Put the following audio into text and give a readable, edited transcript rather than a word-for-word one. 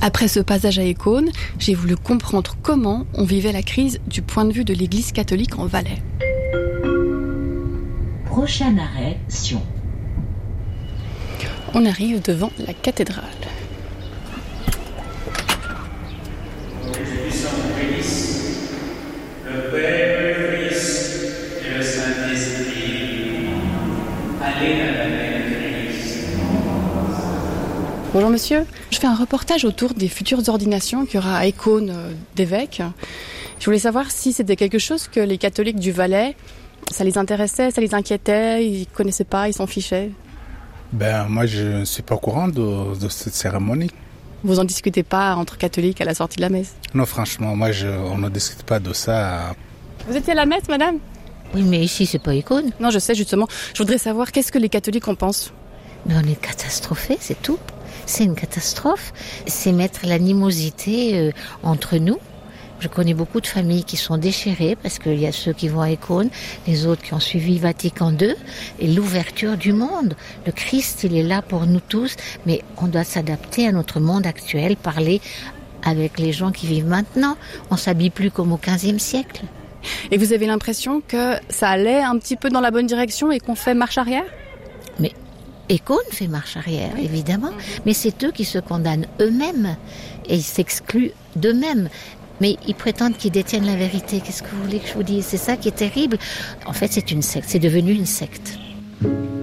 Après ce passage à Écône, j'ai voulu comprendre comment on vivait la crise du point de vue de l'Église catholique en Valais. Prochain arrêt, Sion. On arrive devant la cathédrale. Le Père, le Fils et le Saint-Esprit. Allez dans la main de Christ. Bonjour monsieur, je fais un reportage autour des futures ordinations qu'il y aura à Écône d'évêques. Je voulais savoir si c'était quelque chose que les catholiques du Valais, ça les intéressait, ça les inquiétait, ils ne connaissaient pas, ils s'en fichaient. Moi je ne suis pas au courant de cette cérémonie. Vous en discutez pas entre catholiques à la sortie de la messe? Non, franchement, on ne discute pas de ça. Vous étiez à la messe, madame? Oui, mais ici, c'est pas Écône. Non, je sais, justement. Je voudrais savoir qu'est-ce que les catholiques en pensent. Mais on est catastrophés, c'est tout. C'est une catastrophe. C'est mettre l'animosité entre nous. Je connais beaucoup de familles qui sont déchirées parce qu'il y a ceux qui vont à Écône, les autres qui ont suivi Vatican II et l'ouverture du monde. Le Christ, il est là pour nous tous, mais on doit s'adapter à notre monde actuel, parler avec les gens qui vivent maintenant. On s'habille plus comme au XVe siècle. Et vous avez l'impression que ça allait un petit peu dans la bonne direction et qu'on fait marche arrière? Mais Écône fait marche arrière, évidemment. Mais c'est eux qui se condamnent eux-mêmes et ils s'excluent d'eux-mêmes. Mais ils prétendent qu'ils détiennent la vérité. Qu'est-ce que vous voulez que je vous dise? C'est ça qui est terrible. En fait, c'est une secte. C'est devenu une secte.